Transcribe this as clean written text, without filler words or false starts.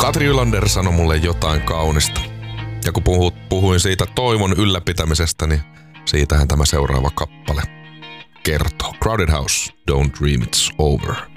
Katri Ylander sanoi mulle jotain kaunista. Ja kun puhuin siitä toivon ylläpitämisestä, niin siitähän tämä seuraava kappale kertoo. Crowded House, Don't Dream It's Over.